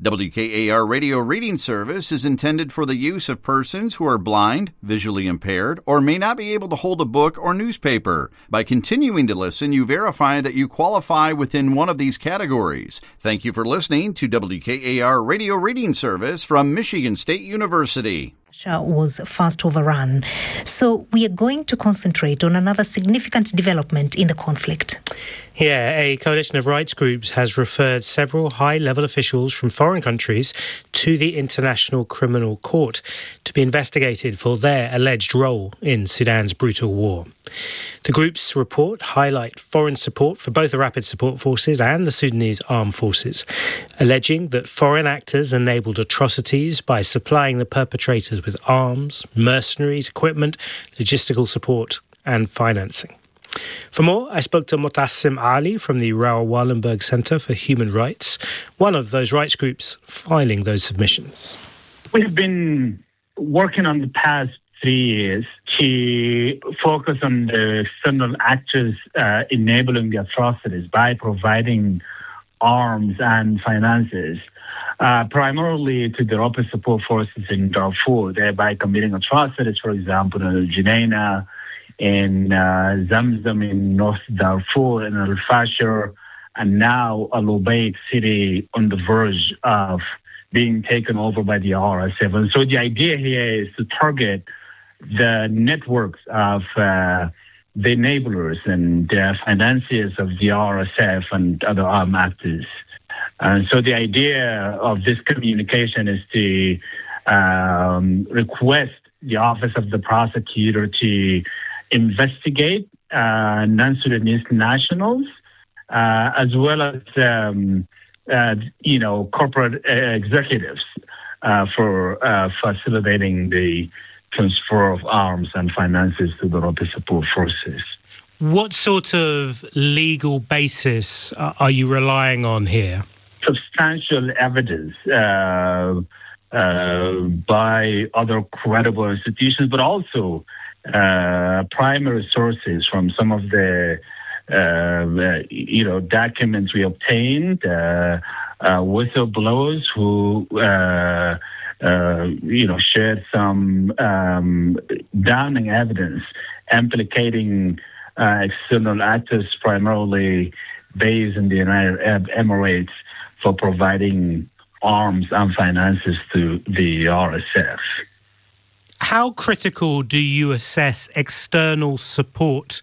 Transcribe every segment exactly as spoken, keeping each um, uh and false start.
W K A R Radio Reading Service is intended for the use of persons who are blind, visually impaired, or may not be able to hold a book or newspaper. By continuing to listen, you verify that you qualify within one of these categories. Thank you for listening to W K A R Radio Reading Service from Michigan State University. Was fast overrun. So we are going to concentrate on another significant development in the conflict. Yeah, a coalition of rights groups has referred several high-level officials from foreign countries to the International Criminal Court to be investigated for their alleged role in Sudan's brutal war. The group's report highlight foreign support for both the Rapid Support Forces and the Sudanese Armed Forces, alleging that foreign actors enabled atrocities by supplying the perpetrators with arms, mercenaries, equipment, logistical support and financing. For more, I spoke to Mutassim Ali from the Raoul Wallenberg Center for Human Rights, one of those rights groups filing those submissions. We've been working on the past three years to focus on the external actors uh, enabling the atrocities by providing arms and finances, uh, primarily to the Rapid Support Forces in Darfur, thereby committing atrocities, for example, in Al Junaina, in uh, Zamzam in North Darfur, in Al Fasher, and now Al Ubaid city on the verge of being taken over by the R S F. And so the idea here is to target the networks of uh, the enablers and the financiers of the R S F and other armed actors. And so the idea of this communication is to um, request the Office of the Prosecutor to investigate uh, non-Sudanese nationals, uh, as well as, um, uh, you know, corporate uh, executives uh, for uh, facilitating the transfer of arms and finances to the Rapid Support Forces. What sort of legal basis are you relying on here? Substantial evidence uh, uh, by other credible institutions, but also uh, primary sources from some of the uh, you know documents we obtained, uh, uh, whistleblowers who uh, uh, you know shared some um, damning evidence implicating uh, external actors, primarily based in the United Arab Emirates, for providing arms and finances to the R S F. How critical do you assess external support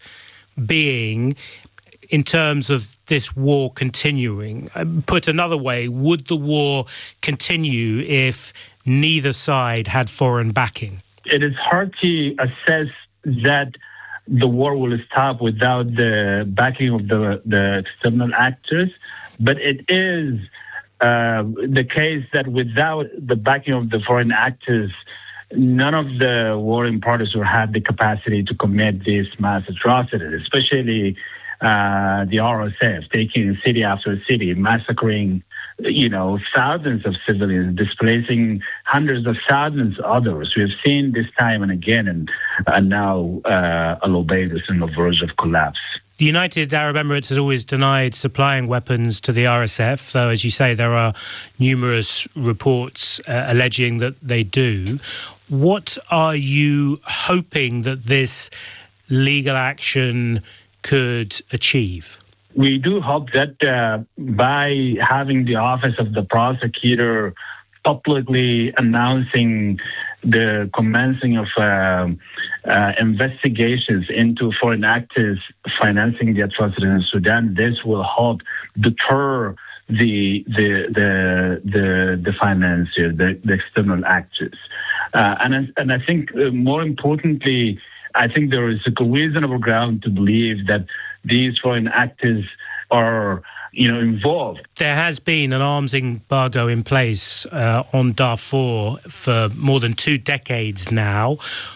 being in terms of this war continuing? Put another way, would the war continue if neither side had foreign backing? It is hard to assess that the war will stop without the backing of the, the external actors, but it is uh, the case that without the backing of the foreign actors, none of the warring parties will have the capacity to commit these mass atrocities, especially uh, the R S F, taking city after city, massacring, you know, thousands of civilians, displacing hundreds of thousands of others. We have seen this time and again, and, and now uh, Al Ubaid is on the verge of collapse. The United Arab Emirates has always denied supplying weapons to the R S F, though, as you say, there are numerous reports uh, alleging that they do. What are you hoping that this legal action could achieve? We do hope that uh, by having the Office of the Prosecutor publicly announcing the commencing of uh, uh, investigations into foreign actors financing the atrocities in Sudan, this will help deter the the the the, the financier, the, the external actors. Uh, and and I think uh, more importantly, I think there is a reasonable ground to believe that these foreign actors are, you know, involved. There has been an arms embargo in place uh, on Darfur for more than two decades now.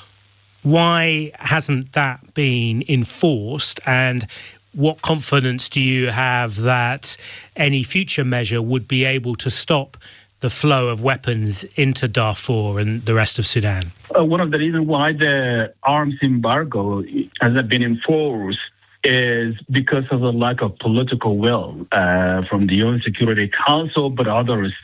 Why hasn't that been enforced? And what confidence do you have that any future measure would be able to stop the flow of weapons into Darfur and the rest of Sudan? Uh, one of the reasons why the arms embargo hasn't been enforced is because of the lack of political will uh, from the U N Security Council, but other